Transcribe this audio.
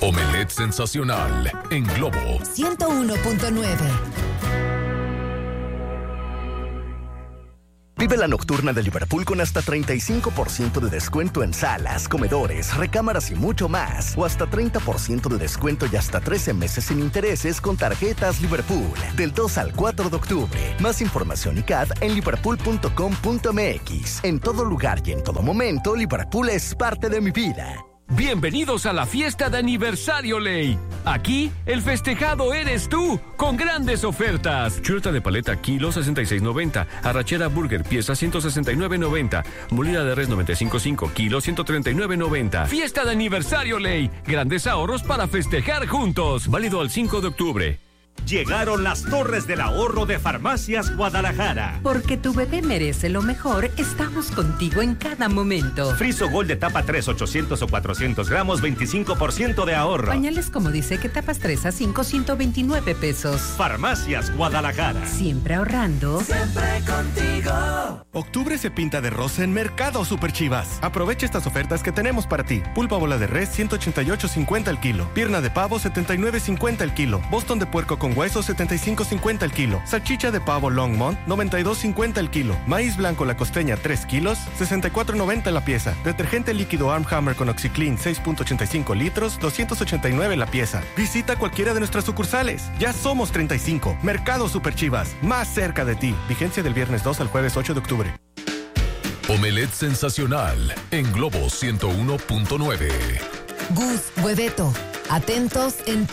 Omelette sensacional en Globo 101.9. Vive la nocturna de Liverpool con hasta 35% de descuento en salas, comedores, recámaras y mucho más. O hasta 30% de descuento y hasta 13 meses sin intereses con tarjetas Liverpool. Del 2 al 4 de octubre. Más información y CAD en liverpool.com.mx. En todo lugar y en todo momento, Liverpool es parte de mi vida. Bienvenidos a la fiesta de aniversario Ley. Aquí, el festejado eres tú, con grandes ofertas. Chuleta de paleta, kilo 66.90. Arrachera burger, pieza 169.90. Molida de res 95.5, kilo 139.90. Fiesta de aniversario Ley. Grandes ahorros para festejar juntos. Válido al 5 de octubre. Llegaron las Torres del Ahorro de Farmacias Guadalajara. Porque tu bebé merece lo mejor, estamos contigo en cada momento. Friso Gold de tapa 3, 800 o 400 gramos, 25% de ahorro. Pañales como dice que tapas 3 a 5, 129 pesos. Farmacias Guadalajara. Siempre ahorrando. Siempre contigo. Octubre se pinta de rosa en Mercado Super Chivas. Aprovecha estas ofertas que tenemos para ti. Pulpa bola de res, 188.50 el kilo. Pierna de pavo, 79.50 el kilo. Boston de puerco con hueso, 75.50 el kilo. Salchicha de pavo Longmont, 92.50 el kilo. Maíz blanco la costeña, 3 kilos, 64.90 la pieza. Detergente líquido Arm Hammer con OxiClean, 6.85 litros, 289 la pieza. Visita cualquiera de nuestras sucursales. Ya somos 35. Mercado Super Chivas, más cerca de ti. Vigencia del viernes 2 al jueves 8 de octubre. Omelette sensacional en Globo 101.9. Gus, Hueveto, atentos en